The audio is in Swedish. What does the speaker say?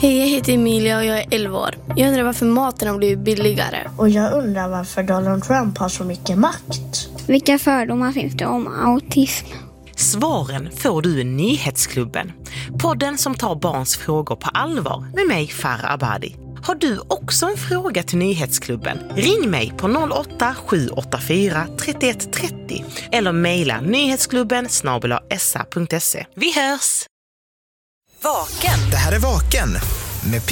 Hej, jag heter Emilia och jag är 11 år. Jag undrar varför maten har blivit billigare. Och jag undrar varför Donald Trump har så mycket makt. Vilka fördomar finns det om autism? Svaren får du i Nyhetsklubben. Podden som tar barns frågor på allvar med mig, Farah Abadi. Har du också en fråga till Nyhetsklubben? Ring mig på 08-784 31 30 eller mejla nyhetsklubben@sa.se. Vi hörs! Vaken. Det här är Vaken med